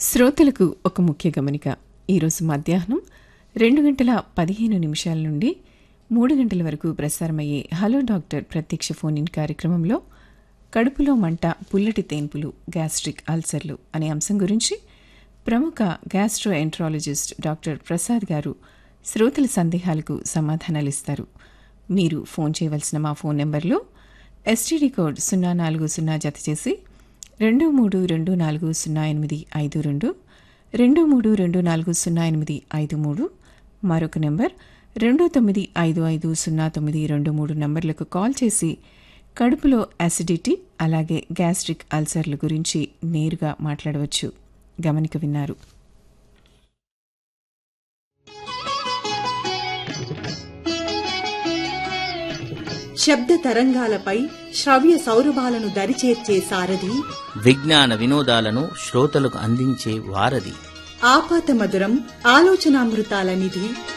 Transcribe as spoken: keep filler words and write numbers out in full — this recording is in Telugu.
శ్రోతలకు ఒక ముఖ్య గమనిక. ఈరోజు మధ్యాహ్నం రెండు గంటల పదిహేను నిమిషాల నుండి మూడు గంటల వరకు ప్రసారమయ్యే హలో డాక్టర్ ప్రత్యక్ష ఫోన్ ఇన్ కార్యక్రమంలో కడుపులో మంట, పుల్లటి తేన్పులు, గ్యాస్ట్రిక్ అల్సర్లు అనే అంశం గురించి ప్రముఖ గ్యాస్ట్రో ఎంట్రాలజిస్ట్ డాక్టర్ ప్రసాద్ గారు శ్రోతల సందేహాలకు సమాధానాలిస్తారు. మీరు ఫోన్ చేయవలసిన మా ఫోన్ నెంబర్లో ఎస్టీడీ కోడ్ సున్నా నాలుగు సున్నా జత చేసి రెండు మూడు రెండు నాలుగు సున్నా ఎనిమిది ఐదు రెండు రెండు మూడు రెండు నాలుగు సున్నా ఎనిమిది ఐదు మూడు మరొక నెంబర్ రెండు తొమ్మిది ఐదు ఐదు సున్నా తొమ్మిది రెండు మూడు నంబర్లకు కాల్ చేసి కడుపులో యాసిడిటీ అలాగే గ్యాస్ట్రిక్ అల్సర్ల గురించి నేరుగా మాట్లాడవచ్చు. గమనిక విన్నారు. శబ్ద తరంగాలపై శ్రవ్య సౌరభాలను దరిచేర్చే సారథి, విజ్ఞాన వినోదాలను శ్రోతలకు అందించే వారధి, ఆపాత మధురం ఆలోచనామృతాల నిధి,